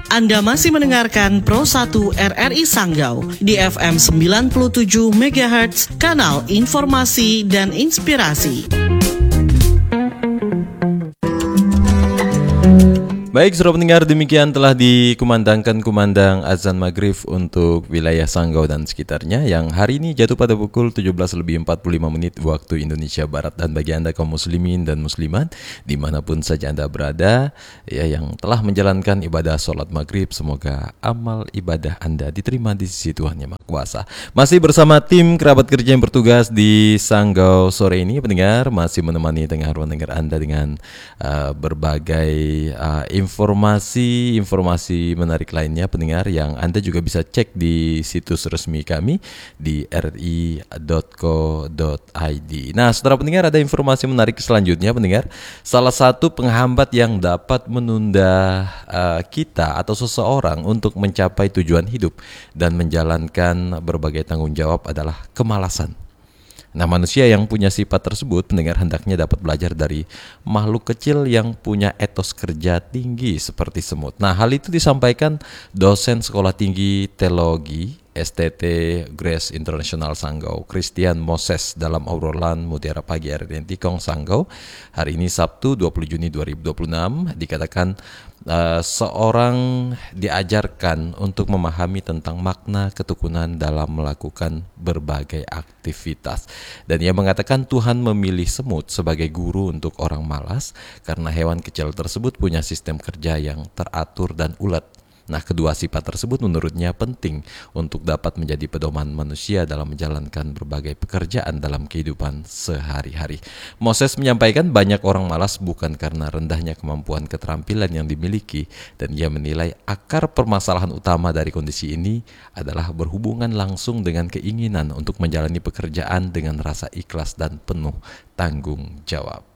Anda masih mendengarkan Pro 1 RRI Sanggau di FM 97 MHz, kanal informasi dan inspirasi. Baik, saudara pendengar, demikian telah dikumandangkan kumandang azan maghrib untuk wilayah Sanggau dan sekitarnya yang hari ini jatuh pada pukul 17:45 waktu Indonesia Barat. Dan bagi Anda kaum muslimin dan muslimat dimanapun saja Anda berada ya, yang telah menjalankan ibadah sholat maghrib, semoga amal ibadah Anda diterima di sisi Tuhan Yang Maha Kuasa. Masih bersama tim kerabat kerja yang bertugas di Sanggau sore ini, pendengar, masih menemani tengah ruang dengar Anda dengan berbagai informasi menarik lainnya, pendengar, yang Anda juga bisa cek di situs resmi kami di ri.co.id. Nah, saudara pendengar, ada informasi menarik selanjutnya, pendengar. Salah satu penghambat yang dapat menunda kita atau seseorang untuk mencapai tujuan hidup dan menjalankan berbagai tanggung jawab adalah kemalasan. Nah, manusia yang punya sifat tersebut, pendengar, hendaknya dapat belajar dari makhluk kecil yang punya etos kerja tinggi seperti semut. Nah, hal itu disampaikan dosen Sekolah Tinggi Teologi STT Grace International Sanggau, Christian Moses, dalam obrolan Mutiara Pagi RRI Tikong Sanggau hari ini Sabtu 20 Juni 2026. Dikatakan seorang diajarkan untuk memahami tentang makna ketukunan dalam melakukan berbagai aktivitas. Dan ia mengatakan Tuhan memilih semut sebagai guru untuk orang malas karena hewan kecil tersebut punya sistem kerja yang teratur dan ulet. Nah, kedua sifat tersebut menurutnya penting untuk dapat menjadi pedoman manusia dalam menjalankan berbagai pekerjaan dalam kehidupan sehari-hari. Moses menyampaikan banyak orang malas bukan karena rendahnya kemampuan keterampilan yang dimiliki, dan ia menilai akar permasalahan utama dari kondisi ini adalah berhubungan langsung dengan keinginan untuk menjalani pekerjaan dengan rasa ikhlas dan penuh tanggung jawab.